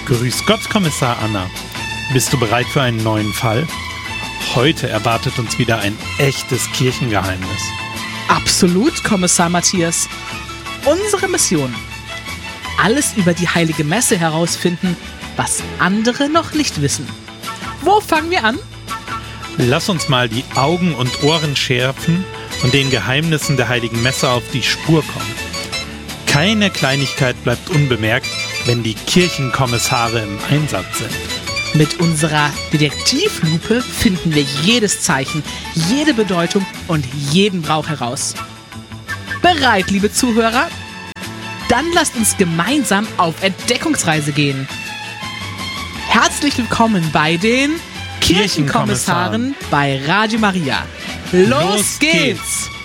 Grüß Gott, Kommissar Anna. Bist du bereit für einen neuen Fall? Heute erwartet uns wieder ein echtes Kirchengeheimnis. Absolut, Kommissar Matthias. Unsere Mission: alles über die Heilige Messe herausfinden, was andere noch nicht wissen. Wo fangen wir an? Lass uns mal die Augen und Ohren schärfen und den Geheimnissen der Heiligen Messe auf die Spur kommen. Keine Kleinigkeit bleibt unbemerkt, wenn die Kirchenkommissare im Einsatz sind. Mit unserer Detektivlupe finden wir jedes Zeichen, jede Bedeutung und jeden Brauch heraus. Bereit, liebe Zuhörer? Dann lasst uns gemeinsam auf Entdeckungsreise gehen. Herzlich willkommen bei den Kirchenkommissaren bei Radio Maria. Los geht's!